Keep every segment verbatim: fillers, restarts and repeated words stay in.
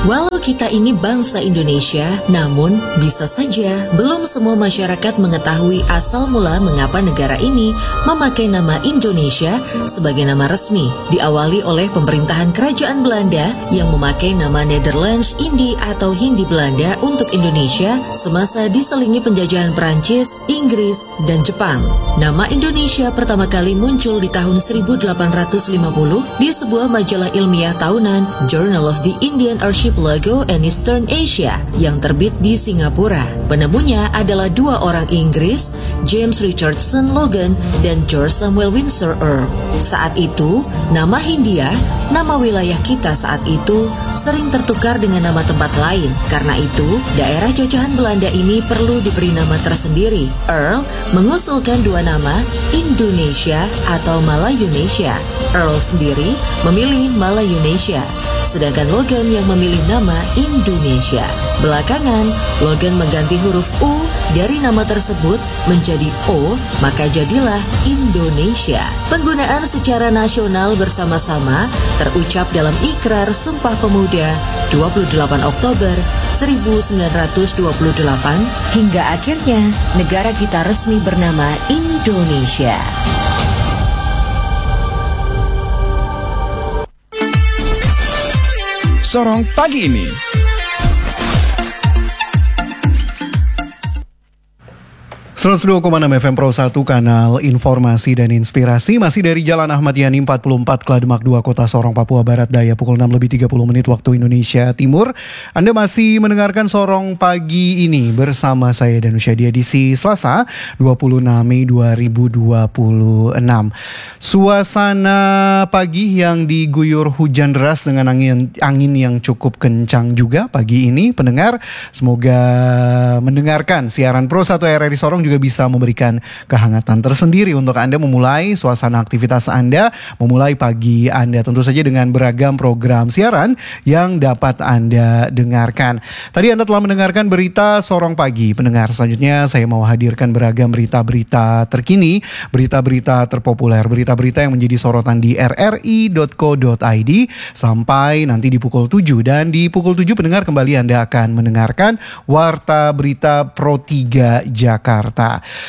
Walau kita ini bangsa Indonesia, namun bisa saja belum semua masyarakat mengetahui asal mula mengapa negara ini memakai nama Indonesia sebagai nama resmi. Diawali oleh pemerintahan Kerajaan Belanda yang memakai nama Netherlands Indie atau Hindi Belanda untuk Indonesia semasa diselingi penjajahan Prancis, Inggris, dan Jepang. Nama Indonesia pertama kali muncul di tahun seribu delapan ratus lima puluh di sebuah majalah ilmiah tahunan Journal of the Indian Archipelago and Eastern Asia yang terbit di Singapura. Penemunya adalah dua orang Inggris, James Richardson Logan dan George Samuel Windsor Earl. Saat itu, nama Hindia, nama wilayah kita saat itu, sering tertukar dengan nama tempat lain. Karena itu, daerah jajahan Belanda ini perlu diberi nama tersendiri. Earl mengusulkan dua nama, Indonesia atau Malayunesia. Earl sendiri memilih Malayunesia, sedangkan Logan yang memilih nama Indonesia. Belakangan, Logan mengganti huruf U dari nama tersebut menjadi O, maka jadilah Indonesia. Penggunaan secara nasional bersama-sama terucap dalam Ikrar Sumpah Pemuda dua puluh delapan Oktober seribu sembilan ratus dua puluh delapan hingga akhirnya negara kita resmi bernama Indonesia. Sorong pagi ini. seratus dua koma enam F M Pro satu, kanal informasi dan inspirasi. Masih dari Jalan Ahmad Yani empat puluh empat, Klademak dua, Kota Sorong, Papua Barat Daya, pukul enam lebih tiga puluh menit waktu Indonesia Timur. Anda masih mendengarkan Sorong pagi ini bersama saya Danusia di edisi Selasa dua puluh enam Mei dua ribu dua puluh enam. Suasana pagi yang diguyur hujan deras dengan angin, angin yang cukup kencang juga pagi ini. Pendengar, semoga mendengarkan siaran Pro satu R R I Sorong juga bisa memberikan kehangatan tersendiri untuk Anda memulai suasana aktivitas Anda, memulai pagi Anda, tentu saja dengan beragam program siaran yang dapat Anda dengarkan. Tadi Anda telah mendengarkan berita Sorong Pagi. Pendengar, selanjutnya saya mau hadirkan beragam berita-berita terkini, berita-berita terpopuler, berita-berita yang menjadi sorotan di r r i dot co dot i d sampai nanti di pukul tujuh. Dan di pukul tujuh, pendengar, kembali Anda akan mendengarkan Warta Berita Pro tiga Jakarta.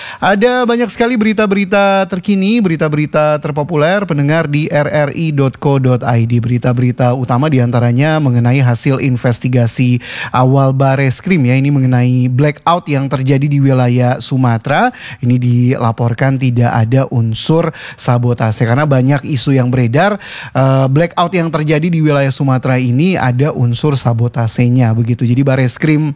Ada banyak sekali berita-berita terkini, berita-berita terpopuler, pendengar, di r r i dot co dot i d. Berita-berita utama diantaranya mengenai hasil investigasi awal Bareskrim, ya, ini mengenai blackout yang terjadi di wilayah Sumatera. Ini dilaporkan tidak ada unsur sabotase karena banyak isu yang beredar uh, blackout yang terjadi di wilayah Sumatera ini ada unsur sabotasenya begitu. Jadi Bareskrim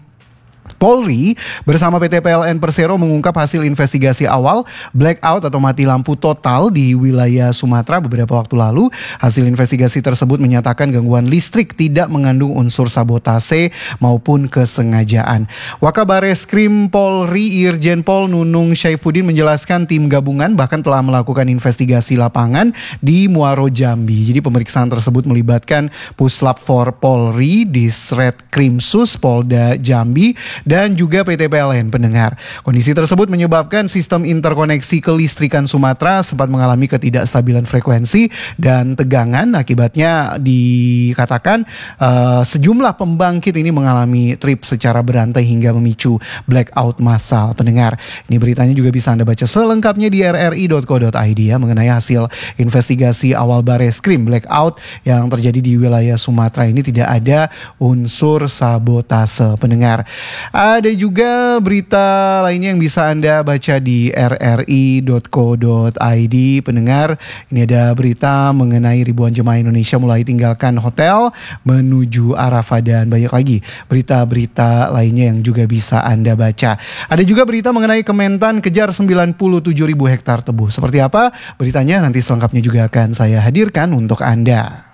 Polri bersama P T P L N Persero mengungkap hasil investigasi awal blackout atau mati lampu total di wilayah Sumatera beberapa waktu lalu. Hasil investigasi tersebut menyatakan gangguan listrik tidak mengandung unsur sabotase maupun kesengajaan. Wakabareskrim Polri Irjen Pol Nunung Syaifuddin menjelaskan tim gabungan bahkan telah melakukan investigasi lapangan di Muaro Jambi. Jadi pemeriksaan tersebut melibatkan Puslap empat Polri, Disret Krimsus Polda Jambi, dan juga P T P L N. Pendengar, kondisi tersebut menyebabkan sistem interkoneksi kelistrikan Sumatera sempat mengalami ketidakstabilan frekuensi dan tegangan. Akibatnya dikatakan uh, sejumlah pembangkit ini mengalami trip secara berantai hingga memicu blackout massal. Pendengar, ini beritanya juga bisa Anda baca selengkapnya di r r i dot co dot i d, ya, mengenai hasil investigasi awal Bareskrim blackout yang terjadi di wilayah Sumatera ini tidak ada unsur sabotase. Pendengar, ada juga berita lainnya yang bisa Anda baca di r r i dot co dot i d. Pendengar, ini ada berita mengenai ribuan jemaah Indonesia mulai tinggalkan hotel menuju Arafah dan banyak lagi berita-berita lainnya yang juga bisa Anda baca. Ada juga berita mengenai Kementan kejar sembilan puluh tujuh ribu hektar tebu. Seperti apa beritanya? Nanti selengkapnya juga akan saya hadirkan untuk Anda.